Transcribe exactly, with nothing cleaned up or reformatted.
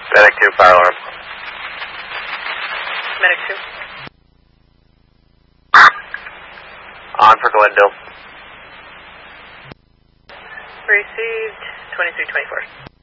Medic two, fire alarm. Medic two. On for Glendale. Received twenty-three twenty-four.